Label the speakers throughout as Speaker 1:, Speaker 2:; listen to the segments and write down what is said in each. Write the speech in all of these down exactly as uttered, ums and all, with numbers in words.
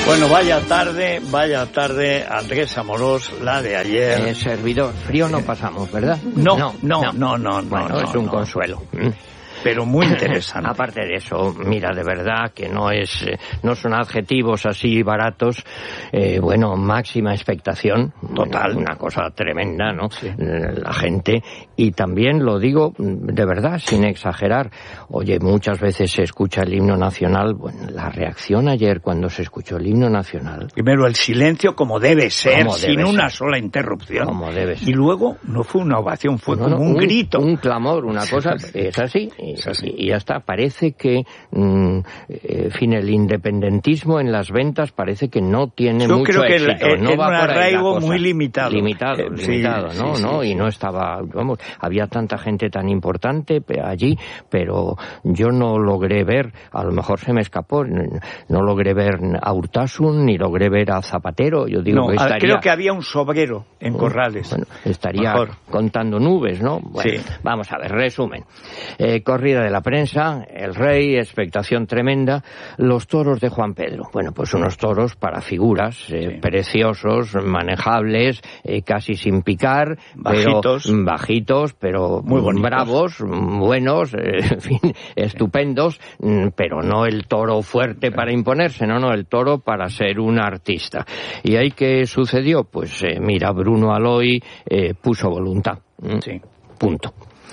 Speaker 1: Bueno, vaya tarde, vaya tarde, Andrés Amorós, la de ayer.
Speaker 2: Eh, servidor, frío no pasamos, ¿verdad?
Speaker 1: No, no, no, no, no. no
Speaker 2: bueno,
Speaker 1: no,
Speaker 2: es un
Speaker 1: no.
Speaker 2: consuelo.
Speaker 1: Pero muy interesante.
Speaker 2: Aparte de eso, mira, de verdad que no es, no son adjetivos así baratos. Eh, bueno, máxima expectación.
Speaker 1: Total.
Speaker 2: Una cosa tremenda, ¿no?
Speaker 1: Sí.
Speaker 2: La gente. Y también lo digo de verdad, sin exagerar. Oye, muchas veces se escucha el himno nacional. Bueno, la reacción ayer cuando se escuchó el himno nacional.
Speaker 1: Primero el silencio como debe ser,
Speaker 2: como debe
Speaker 1: sin
Speaker 2: ser.
Speaker 1: una sola interrupción.
Speaker 2: Como debe ser.
Speaker 1: Y luego no fue una ovación, fue
Speaker 2: no,
Speaker 1: como
Speaker 2: no,
Speaker 1: un,
Speaker 2: un
Speaker 1: grito.
Speaker 2: Un clamor, una cosa, es así.
Speaker 1: Es así.
Speaker 2: Y ya está. Parece que, mm, en fin, el independentismo en las ventas parece que no tiene
Speaker 1: Yo
Speaker 2: mucho
Speaker 1: creo que
Speaker 2: éxito.
Speaker 1: El,
Speaker 2: no
Speaker 1: un
Speaker 2: va por ahí la
Speaker 1: arraigo
Speaker 2: cosa.
Speaker 1: muy limitado.
Speaker 2: Limitado,
Speaker 1: Eh,
Speaker 2: limitado,
Speaker 1: sí,
Speaker 2: ¿no?
Speaker 1: sí,
Speaker 2: ¿no?
Speaker 1: sí,
Speaker 2: y
Speaker 1: sí.
Speaker 2: no estaba, vamos, había tanta gente tan importante allí, pero yo no logré ver, a lo mejor se me escapó, no logré ver a Urtasun ni logré ver a Zapatero. Yo digo
Speaker 1: No,
Speaker 2: que estaría,
Speaker 1: creo que había un sobrero en Corrales.
Speaker 2: Bueno, estaría
Speaker 1: Mejor.
Speaker 2: contando nubes, ¿no? Bueno,
Speaker 1: Sí.
Speaker 2: Vamos a ver, resumen. Eh, corrida de la prensa, el rey, expectación tremenda, los toros de Juan Pedro. Bueno, pues unos toros para figuras, eh,
Speaker 1: Sí.
Speaker 2: preciosos, manejables, eh, casi sin picar,
Speaker 1: Bajitos.
Speaker 2: pero bajitos, pero
Speaker 1: Muy bonitos.
Speaker 2: bravos, buenos, eh, en fin, estupendos, mm, pero no el toro fuerte para imponerse, no, no, el toro para ser un artista. ¿Y ahí qué sucedió? Pues eh, mira, Bruno Aloy eh, puso voluntad. ¿m?
Speaker 1: Sí.
Speaker 2: Punto.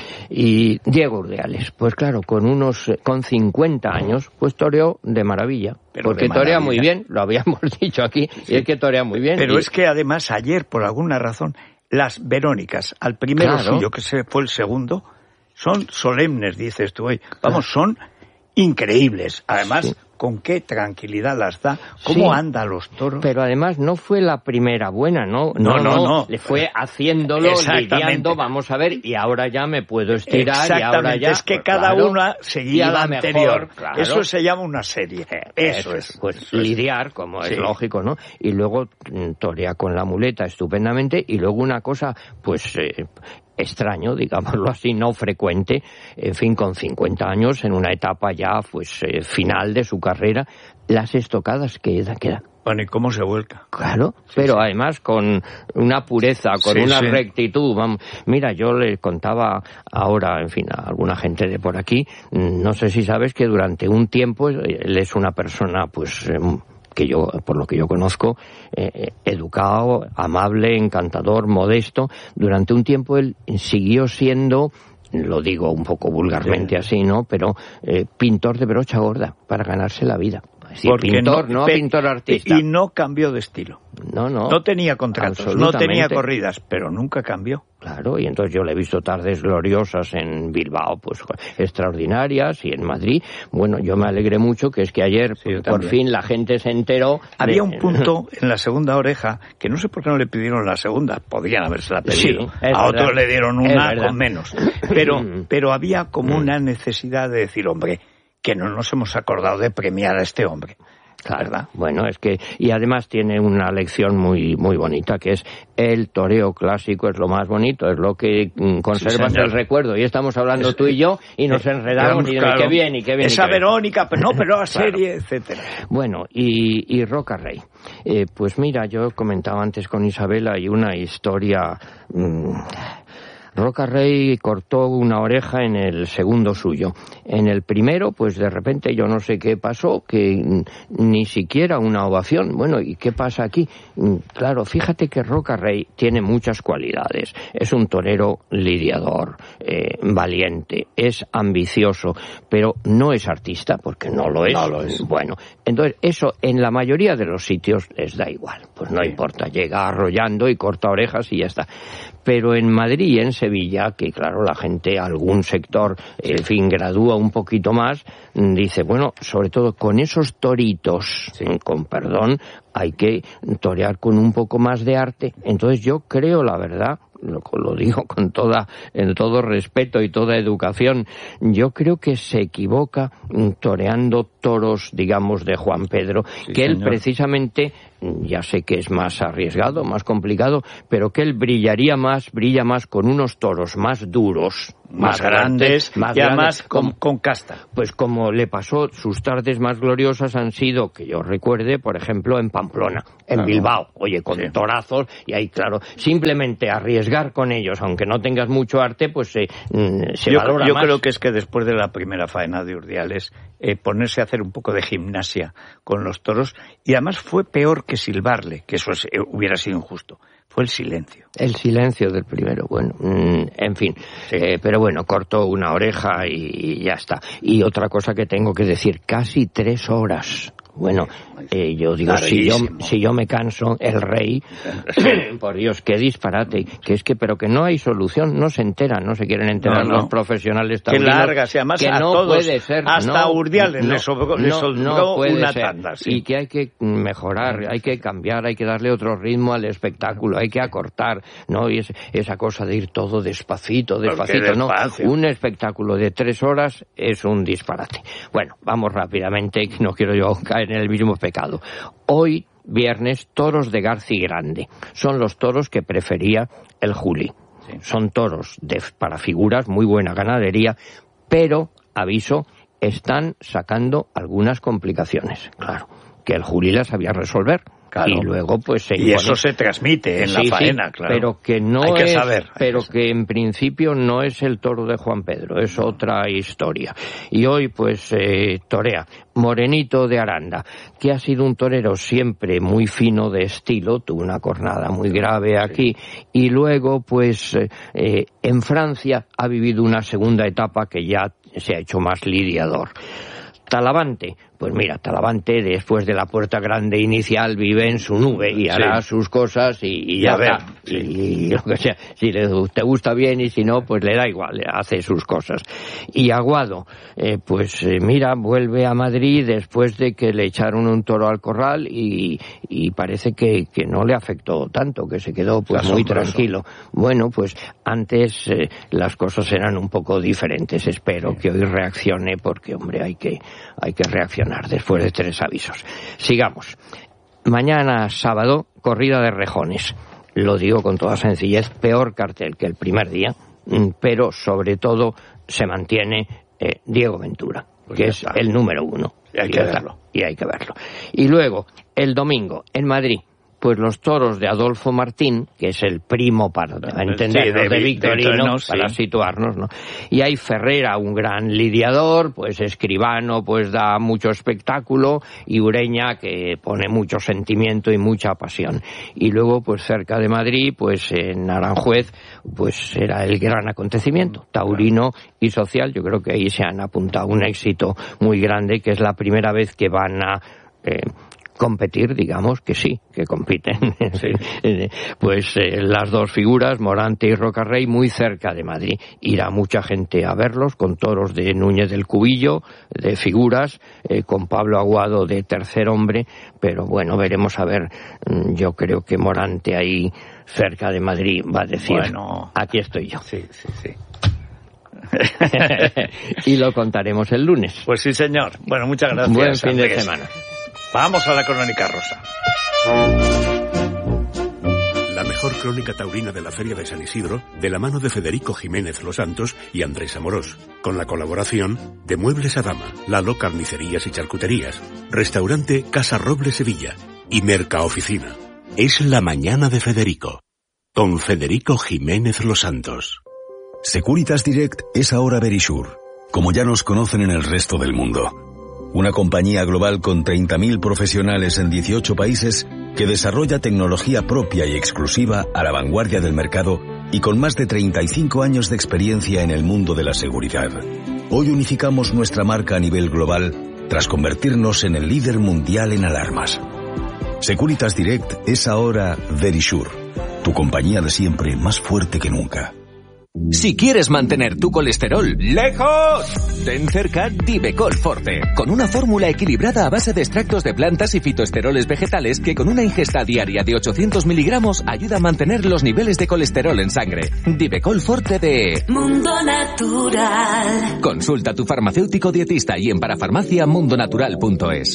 Speaker 2: Y Diego Urdiales, pues claro, con unos, con cincuenta años, pues toreó de maravilla.
Speaker 1: Pero
Speaker 2: porque
Speaker 1: de
Speaker 2: torea
Speaker 1: maravilla.
Speaker 2: muy bien, lo habíamos dicho aquí,
Speaker 1: Sí.
Speaker 2: y es que torea muy bien.
Speaker 1: Pero
Speaker 2: y...
Speaker 1: es que además ayer, por alguna razón, las Verónicas, al primero
Speaker 2: Claro.
Speaker 1: suyo, que se fue el segundo, son solemnes, dices tú hoy. Vamos, son increíbles. Además,
Speaker 2: Sí.
Speaker 1: con qué tranquilidad las da, cómo
Speaker 2: Sí.
Speaker 1: andan los toros.
Speaker 2: Pero además no fue la primera buena, ¿no?
Speaker 1: No, no, no.
Speaker 2: Le fue haciéndolo,
Speaker 1: Exactamente.
Speaker 2: lidiando, vamos a ver, y ahora ya me puedo estirar, y ahora
Speaker 1: Exactamente,
Speaker 2: ya...
Speaker 1: es que
Speaker 2: pues,
Speaker 1: cada
Speaker 2: claro,
Speaker 1: una seguía
Speaker 2: iba
Speaker 1: la
Speaker 2: mejor,
Speaker 1: anterior.
Speaker 2: claro.
Speaker 1: Eso se llama una serie. Eso es.
Speaker 2: Pues
Speaker 1: Eso es.
Speaker 2: lidiar, como
Speaker 1: Sí.
Speaker 2: es lógico, ¿no? Y luego mm, torea con la muleta estupendamente, y luego una cosa, pues... Eh, extraño, digámoslo así, no frecuente, en fin, con cincuenta años, en una etapa ya, pues, eh, final de su carrera, las estocadas que da, que da.
Speaker 1: Bueno, ¿y cómo se vuelca?
Speaker 2: Claro,
Speaker 1: Sí,
Speaker 2: pero
Speaker 1: sí.
Speaker 2: además con una pureza, con
Speaker 1: Sí,
Speaker 2: una
Speaker 1: sí.
Speaker 2: rectitud. Vamos. Mira, yo le contaba ahora, en fin, a alguna gente de por aquí, no sé si sabes que durante un tiempo él es una persona, pues... Eh, que yo, por lo que yo conozco, eh, educado, amable, encantador, modesto. Durante un tiempo él siguió siendo, lo digo un poco vulgarmente así, ¿no? Pero eh, pintor de brocha gorda para ganarse la vida. Es decir,
Speaker 1: Porque
Speaker 2: pintor, no,
Speaker 1: pe-
Speaker 2: pintor artista.
Speaker 1: Y no cambió de estilo.
Speaker 2: No, no.
Speaker 1: No tenía contratos, no
Speaker 2: absolutamente.
Speaker 1: tenía corridas, pero nunca cambió.
Speaker 2: Claro, y entonces yo le he visto tardes gloriosas en Bilbao, pues extraordinarias, y en Madrid. Bueno, yo me alegré mucho que es que ayer,
Speaker 1: Sí, yo
Speaker 2: por
Speaker 1: también.
Speaker 2: fin, la gente se enteró.
Speaker 1: Había
Speaker 2: de-
Speaker 1: un punto en la segunda oreja que no sé por qué no le pidieron la segunda, podrían habérsela pedido.
Speaker 2: Sí, es
Speaker 1: a otros
Speaker 2: verdad.
Speaker 1: le dieron
Speaker 2: Es
Speaker 1: una
Speaker 2: verdad.
Speaker 1: con menos. Pero, pero había como
Speaker 2: Mm.
Speaker 1: una necesidad de decir, hombre, que no nos hemos acordado de premiar a este hombre.
Speaker 2: Claro,
Speaker 1: ¿verdad?
Speaker 2: bueno, es que, y además tiene una lección muy muy bonita, que es el toreo clásico es lo más bonito, es lo que mm, conservas
Speaker 1: Sí, señor.
Speaker 2: el recuerdo, y estamos hablando
Speaker 1: Es-
Speaker 2: tú y yo, y nos
Speaker 1: Eh,
Speaker 2: enredamos, y
Speaker 1: claro,
Speaker 2: qué bien, y qué bien. y
Speaker 1: Esa
Speaker 2: qué bien.
Speaker 1: Verónica, pero no, pero la
Speaker 2: Claro.
Speaker 1: serie, etcétera.
Speaker 2: Bueno, y, y Roca Rey. Eh, pues mira, yo comentaba antes con Isabela y una historia... Mmm, Roca Rey cortó una oreja en el segundo suyo. En el primero, pues de repente yo no sé qué pasó, que mm, ni siquiera una ovación. Bueno, ¿y qué pasa aquí? Mm, Claro, fíjate que Roca Rey tiene muchas cualidades. Es un torero lidiador, eh, valiente, es ambicioso, pero no es artista, porque no lo es.
Speaker 1: No lo es.
Speaker 2: Bueno, entonces eso en la mayoría de los sitios les da igual. Pues no
Speaker 1: Sí.
Speaker 2: importa, llega arrollando y corta orejas y ya está. Pero en Madrid y en Sevilla, que claro, la gente, algún sector, eh, en fin, gradúa un poquito más, dice, bueno, sobre todo con esos toritos,
Speaker 1: Sí.
Speaker 2: con perdón, hay que torear con un poco más de arte. Entonces yo creo, la verdad, lo, lo digo con toda, en todo respeto y toda educación, yo creo que se equivoca mm, toreando toros, digamos, de Juan Pedro,
Speaker 1: Sí,
Speaker 2: que él
Speaker 1: señor.
Speaker 2: precisamente, ya sé que es más arriesgado, más complicado, pero que él brillaría más, brilla más con unos toros más duros,
Speaker 1: más, más grandes, más y además con, con casta.
Speaker 2: Pues como le pasó, sus tardes más gloriosas han sido, que yo recuerde, por ejemplo, en Pamplona, en claro. Bilbao, oye, con sí. torazos, y ahí, claro, simplemente arriesgar con ellos, aunque no tengas mucho arte, pues se, se
Speaker 1: yo,
Speaker 2: valora
Speaker 1: yo
Speaker 2: más.
Speaker 1: Yo creo que es que después de la primera faena de Urdiales, eh, ponerse a hacer un poco de gimnasia con los toros, y además fue peor que silbarle, que eso es, eh, hubiera sido injusto. Fue el silencio.
Speaker 2: El silencio del primero, bueno, mmm, en fin. Sí. Eh, pero bueno, cortó una oreja y, y ya está. Y otra cosa que tengo que decir, casi tres horas. Bueno, eh, yo digo, si yo, si yo me canso, el rey, por Dios, qué disparate, que es que, pero que no hay solución, no se enteran, no se quieren enterar no, no. los profesionales taurinos.
Speaker 1: Que largas, y además
Speaker 2: que
Speaker 1: a
Speaker 2: no
Speaker 1: todos,
Speaker 2: puede ser,
Speaker 1: hasta
Speaker 2: no,
Speaker 1: Urdiales
Speaker 2: no,
Speaker 1: les obligó
Speaker 2: no, no
Speaker 1: una
Speaker 2: ser.
Speaker 1: tanda. Sí.
Speaker 2: Y que hay que mejorar, hay que cambiar, hay que darle otro ritmo al espectáculo, hay que acortar, ¿no? Y es, esa cosa de ir todo despacito, despacito, no. Un espectáculo de tres horas es un disparate. Bueno, vamos rápidamente, no quiero yo caer en el mismo pecado. Hoy, viernes, toros de Garci Grande. Son los toros que prefería el Juli. Sí. Son toros de, para figuras, muy buena ganadería, pero, aviso, están sacando algunas complicaciones. Claro, que el Juli las sabía resolver. Claro. Y luego pues se
Speaker 1: y impone... eso se transmite en sí, la faena,
Speaker 2: sí,
Speaker 1: claro.
Speaker 2: Pero que no
Speaker 1: hay que
Speaker 2: es,
Speaker 1: saber, hay
Speaker 2: pero
Speaker 1: que, saber.
Speaker 2: que en principio no es el toro de Juan Pedro, es no. otra historia. Y hoy pues eh, torea Morenito de Aranda, que ha sido un torero siempre muy fino de estilo, tuvo una cornada muy grave aquí, sí. y luego pues eh, en Francia ha vivido una segunda etapa que ya se ha hecho más lidiador. Talavante, pues mira, Talavante después de la puerta grande inicial vive en su nube y hará sí. sus cosas y, y ya
Speaker 1: ver,
Speaker 2: está. Sí. Y, y lo que sea, si le, te gusta bien y si no, pues le da igual, hace sus cosas. Y Aguado, eh, pues eh, mira, vuelve a Madrid después de que le echaron un toro al corral y, y parece que, que no le afectó tanto, que se quedó pues muy tranquilo. Bueno, pues antes eh, las cosas eran un poco diferentes. Espero sí. que hoy reaccione porque, hombre, hay que, hay que reaccionar después de tres avisos. Sigamos. Mañana sábado, corrida de rejones. Lo digo con toda sencillez, peor cartel que el primer día, pero sobre todo se mantiene eh, Diego Ventura, pues que es el número uno.
Speaker 1: Y hay que verlo.
Speaker 2: Y hay que verlo. Y luego, el domingo, en Madrid, pues los toros de Adolfo Martín, que es el primo, para entendernos, sí, de, de Victorino, sí. para situarnos, ¿no? Y hay Ferrera, un gran lidiador, pues Escribano, pues da mucho espectáculo, y Ureña, que pone mucho sentimiento y mucha pasión. Y luego, pues cerca de Madrid, pues en Aranjuez, pues era el gran acontecimiento, taurino y social. Yo creo que ahí se han apuntado un éxito muy grande, que es la primera vez que van a... Eh, competir, digamos que sí, que compiten. Sí. Pues eh, las dos figuras, Morante y Rocarrey, muy cerca de Madrid. Irá mucha gente a verlos, con toros de Núñez del Cubillo, de figuras, eh, con Pablo Aguado de tercer hombre, pero bueno, veremos a ver. Yo creo que Morante ahí cerca de Madrid va a decir, bueno, aquí estoy yo.
Speaker 1: Sí, sí, sí.
Speaker 2: Y lo contaremos el lunes.
Speaker 1: Pues sí, señor. Bueno, muchas gracias.
Speaker 2: Buen fin
Speaker 1: Andrés.
Speaker 2: de semana.
Speaker 1: Vamos a la crónica rosa.
Speaker 3: La mejor crónica taurina de la Feria de San Isidro, de la mano de Federico Jiménez Los Santos y Andrés Amorós, con la colaboración de Muebles Adama, Lalo Carnicerías y Charcuterías, Restaurante Casa Roble Sevilla y Merca Oficina. Es la mañana de Federico, con Federico Jiménez Los Santos.
Speaker 4: Securitas Direct es ahora Verisure, como ya nos conocen en el resto del mundo. Una compañía global con treinta mil profesionales en dieciocho países que desarrolla tecnología propia y exclusiva a la vanguardia del mercado y con más de treinta y cinco años de experiencia en el mundo de la seguridad. Hoy unificamos nuestra marca a nivel global tras convertirnos en el líder mundial en alarmas. Securitas Direct es ahora Verisure, tu compañía de siempre más fuerte que nunca.
Speaker 5: Si quieres mantener tu colesterol lejos, ten cerca Divecol Forte, con una fórmula equilibrada a base de extractos de plantas y fitoesteroles vegetales que con una ingesta diaria de ochocientos miligramos ayuda a mantener los niveles de colesterol en sangre. Divecol Forte de
Speaker 6: Mundo Natural.
Speaker 5: Consulta a tu farmacéutico dietista y en parafarmacia mundonatural punto es.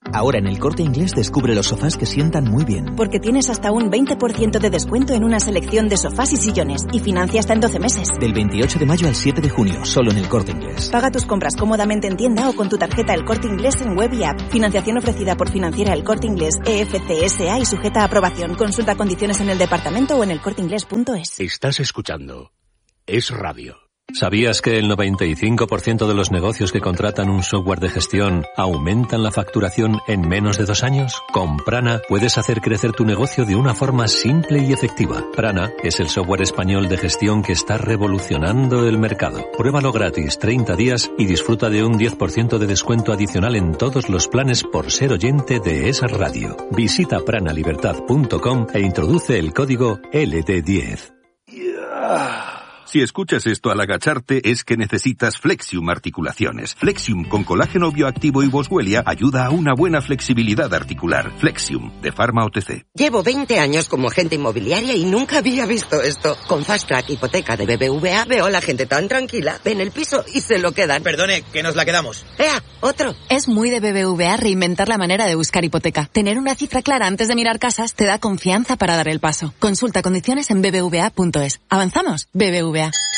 Speaker 6: Ahora en El Corte Inglés descubre los sofás que sientan muy bien.
Speaker 7: Porque tienes hasta un veinte por ciento de descuento en una selección de sofás y sillones y financia hasta en doce meses.
Speaker 6: Del veintiocho de mayo al siete de junio, solo en El Corte Inglés.
Speaker 7: Paga tus compras cómodamente en tienda o con tu tarjeta El Corte Inglés en web y app. Financiación ofrecida por Financiera El Corte Inglés E F C S A y sujeta a aprobación. Consulta condiciones en el departamento o en elcorteinglés punto es.
Speaker 3: Estás escuchando Es Radio.
Speaker 8: ¿Sabías que el noventa y cinco por ciento de los negocios que contratan un software de gestión aumentan la facturación en menos de dos años? Con Prana puedes hacer crecer tu negocio de una forma simple y efectiva. Prana es el software español de gestión que está revolucionando el mercado. Pruébalo gratis treinta días y disfruta de un diez por ciento de descuento adicional en todos los planes por ser oyente de esa radio. Visita pranalibertad punto com e introduce el código L D diez.
Speaker 9: Yeah. Si escuchas esto al agacharte es que necesitas Flexium Articulaciones. Flexium con colágeno bioactivo y Boswellia ayuda a una buena flexibilidad articular. Flexium, de Pharma O T C.
Speaker 10: Llevo veinte años como agente inmobiliaria y nunca había visto esto. Con Fast Track Hipoteca de B B V A veo a la gente tan tranquila. Ven el piso y se lo quedan.
Speaker 11: Perdone, que nos la quedamos.
Speaker 10: ¡Ea! ¡Otro!
Speaker 12: Es muy de B B V A reinventar la manera de buscar hipoteca. Tener una cifra clara antes de mirar casas te da confianza para dar el paso. Consulta condiciones en b b v a punto es. ¿Avanzamos? B B V A.